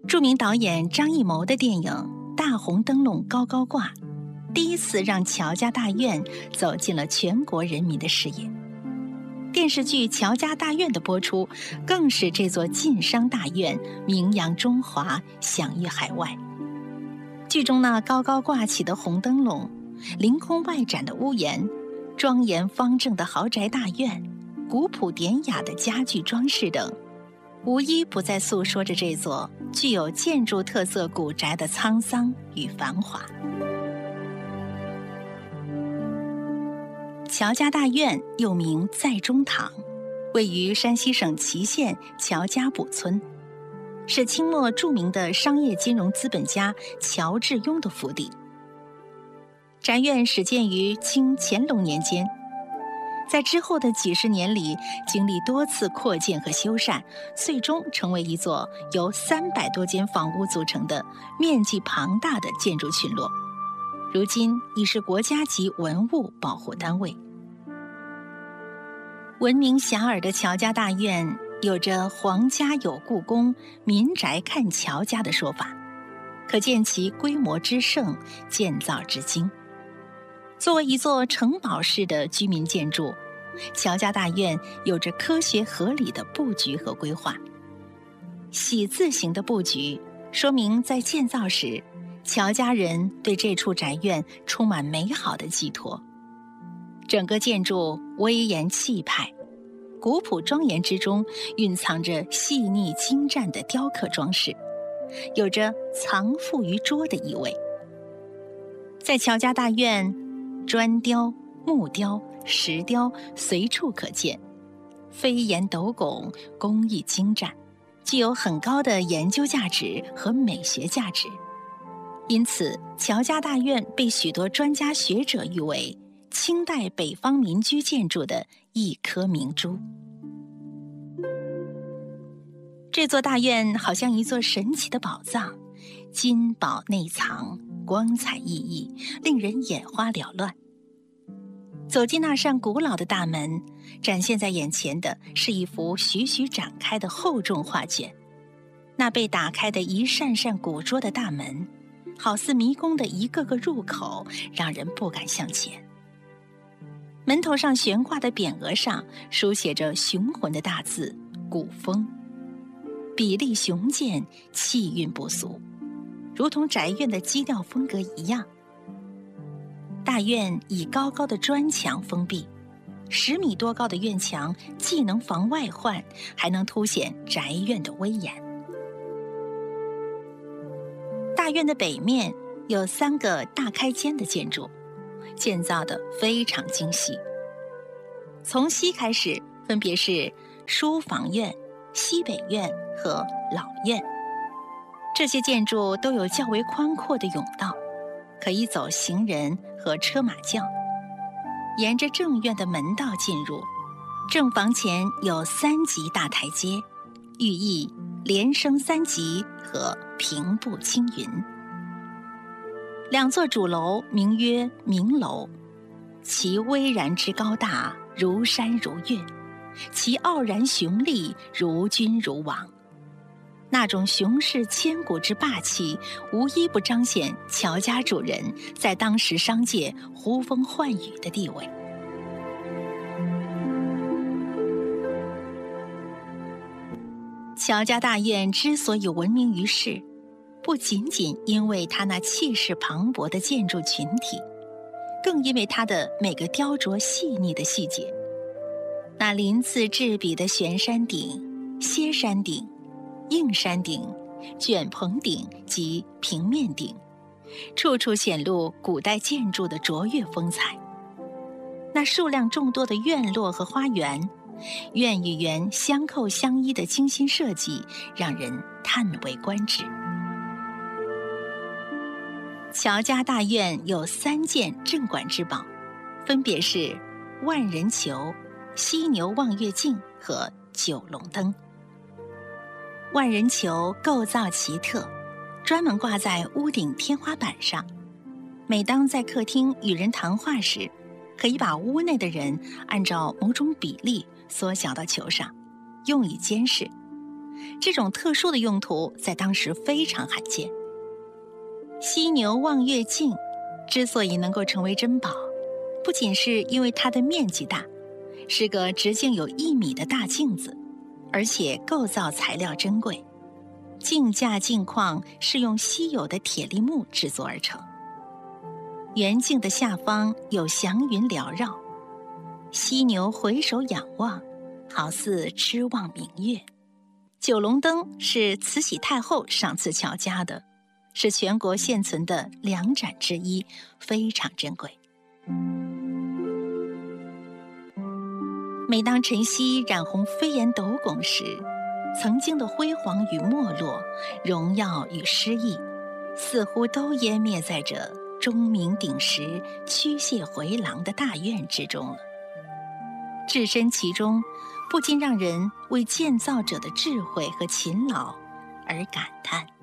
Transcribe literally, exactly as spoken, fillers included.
著名导演张艺谋的电影《大红灯笼高高挂》，第一次让乔家大院走进了全国人民的视野。电视剧《乔家大院》的播出，更使这座晋商大院名扬中华，享誉海外。剧中那高高挂起的红灯笼，凌空外展的屋檐，庄严方正的豪宅大院，古朴典雅的家具装饰等，无一不在诉说着这座具有建筑特色古宅的沧桑与繁华。乔家大院又名在中堂，位于山西省祁县乔家堡村，是清末著名的商业金融资本家乔致庸的府邸。宅院始建于清乾隆年间，在之后的几十年里，经历多次扩建和修缮，最终成为一座由三百多间房屋组成的面积庞大的建筑群落，如今已是国家级文物保护单位。闻名遐迩的乔家大院有着皇家有故宫，民宅看乔家的说法，可见其规模之盛，建造之精。作为一座城堡式的居民建筑，乔家大院有着科学合理的布局和规划。喜字形的布局说明在建造时，乔家人对这处宅院充满美好的寄托。整个建筑威严气派，古朴庄严之中蕴藏着细腻精湛的雕刻装饰，有着藏富于拙的意味。在乔家大院，砖雕、木雕、石雕随处可见，飞檐斗拱，工艺精湛，具有很高的研究价值和美学价值。因此，乔家大院被许多专家学者誉为清代北方民居建筑的一颗明珠。这座大院好像一座神奇的宝藏，金宝内藏，光彩熠熠，令人眼花缭乱。走进那扇古老的大门，展现在眼前的是一幅徐徐展开的厚重画卷。那被打开的一扇扇古拙的大门，好似迷宫的一个个入口，让人不敢向前。门头上悬挂的匾额上书写着雄浑的大字“古风”，比例雄健，气韵不俗，如同宅院的基调风格一样。大院以高高的砖墙封闭，十米多高的院墙既能防外患，还能凸显宅院的威严。大院的北面有三个大开间的建筑，建造得非常精细。从西开始，分别是书房院、西北院和老院。这些建筑都有较为宽阔的甬道，可以走行人和车马轿。沿着正院的门道进入，正房前有三级大台阶，寓意连升三级和平步青云。两座主楼名曰明楼，其巍然之高大，如山如岳，其傲然雄立，如君如王。那种雄势千古之霸气，无一不彰显乔家主人在当时商界呼风唤雨的地位。乔家大院之所以闻名于世，不仅仅因为它那气势磅礴的建筑群体，更因为它的每个雕琢细腻的细节。那鳞次栉比的悬山顶、歇山顶、硬山顶、卷棚顶及平面顶，处处显露古代建筑的卓越风采。那数量众多的院落和花园，院与园相扣相依的精心设计，让人叹为观止。乔家大院有三件镇馆之宝，分别是万人球、犀牛望月镜和九龙灯。万人球构造奇特，专门挂在屋顶天花板上。每当在客厅与人谈话时，可以把屋内的人按照某种比例缩小到球上，用以监视。 这种特殊的用途在当时非常罕见。犀牛望月镜之所以能够成为珍宝，不仅是因为它的面积大，是个直径有一米的大镜子，而且构造材料珍贵，镜架镜框是用稀有的铁力木制作而成。圆镜的下方有祥云缭绕，犀牛回首仰望，好似痴望明月。九龙灯是慈禧太后赏赐乔家的，是全国现存的两盏之一，非常珍贵。每当晨曦染红飞檐斗拱时，曾经的辉煌与没落，荣耀与失意，似乎都湮灭在这钟鸣鼎食、驱蟹回廊的大院之中了。置身其中，不禁让人为建造者的智慧和勤劳而感叹。